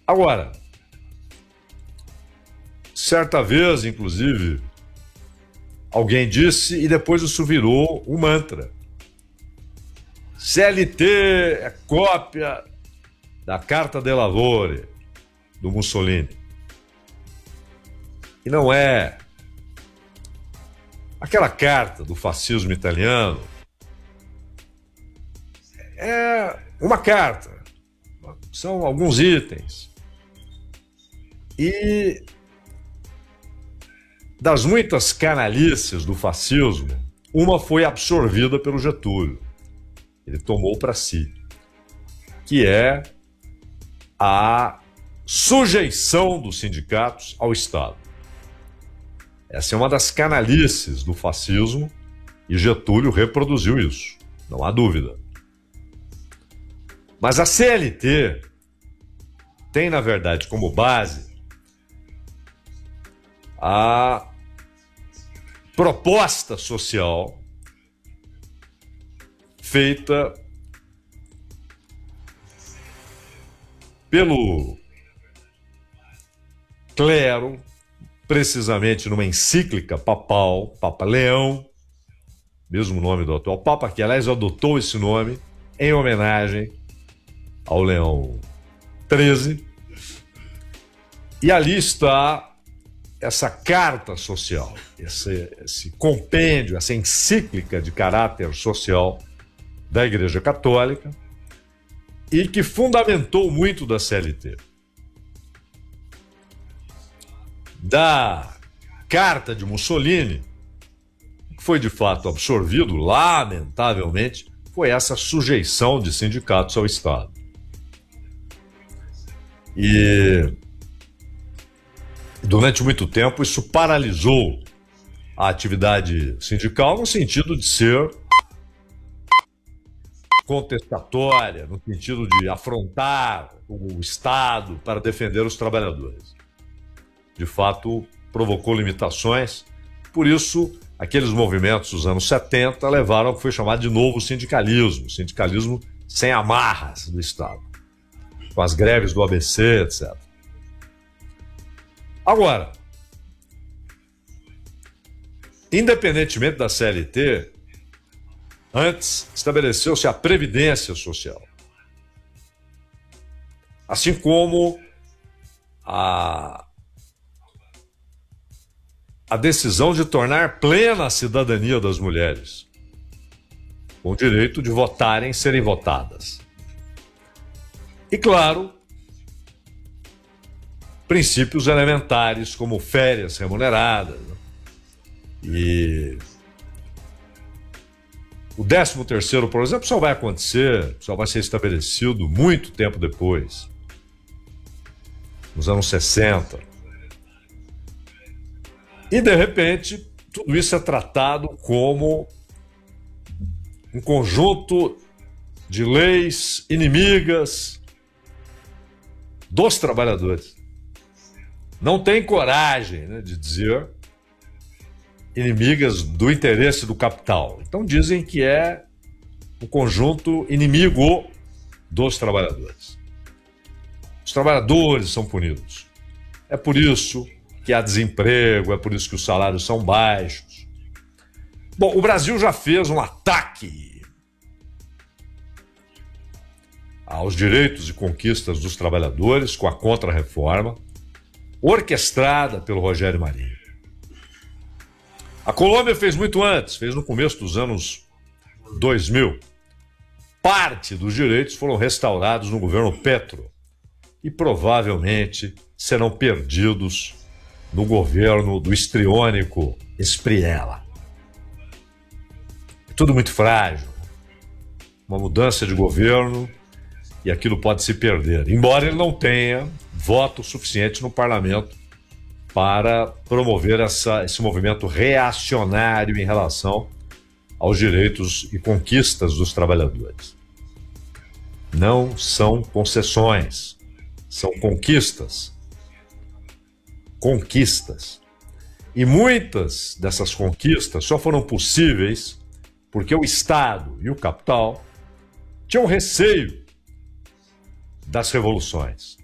Agora, certa vez, inclusive, alguém disse, e depois isso virou um mantra: CLT é cópia da Carta de Lavoro do Mussolini. E não é. Aquela carta do fascismo italiano é uma carta, são alguns itens. E das muitas canalices do fascismo, uma foi absorvida pelo Getúlio. Ele tomou para si, que é a sujeição dos sindicatos ao Estado. Essa é uma das canalices do fascismo e Getúlio reproduziu isso, não há dúvida. Mas a CLT tem, na verdade, como base a proposta social feita pelo clero, precisamente numa encíclica papal, Papa Leão, mesmo nome do atual Papa, que aliás adotou esse nome em homenagem ao Leão XIII. E ali está essa carta social, esse compêndio, essa encíclica de caráter social da Igreja Católica e que fundamentou muito da CLT. Da carta de Mussolini, que foi de fato absorvido, lamentavelmente, foi essa sujeição de sindicatos ao Estado. E durante muito tempo isso paralisou a atividade sindical no sentido de ser contestatória, no sentido de afrontar o Estado para defender os trabalhadores. De fato, provocou limitações. Por isso, aqueles movimentos dos anos 70 levaram ao que foi chamado de novo sindicalismo, sindicalismo sem amarras do Estado, com as greves do ABC, etc. Agora, independentemente da CLT, antes estabeleceu-se a Previdência Social, assim como a decisão de tornar plena a cidadania das mulheres, com o direito de votarem e serem votadas. E, claro, princípios elementares como férias remuneradas. E o 13º, por exemplo, só vai acontecer, só vai ser estabelecido muito tempo depois, nos anos 60. E, de repente, tudo isso é tratado como um conjunto de leis inimigas dos trabalhadores. Não tem coragem, né, de dizer inimigas do interesse do capital. Então dizem que é um conjunto inimigo dos trabalhadores. Os trabalhadores são punidos. É por isso que há desemprego, é por isso que os salários são baixos. Bom, o Brasil já fez um ataque aos direitos e conquistas dos trabalhadores com a Contra-Reforma, orquestrada pelo Rogério Marinho. A Colômbia fez muito antes, fez no começo dos anos 2000. Parte dos direitos foram restaurados no governo Petro e provavelmente serão perdidos no governo do histriônico Espriella. É tudo muito frágil. Uma mudança de governo e aquilo pode se perder, embora ele não tenha voto suficiente no parlamento para promover esse movimento reacionário em relação aos direitos e conquistas dos trabalhadores. Não são concessões, são conquistas. Conquistas. E muitas dessas conquistas só foram possíveis porque o Estado e o capital tinham receio das revoluções.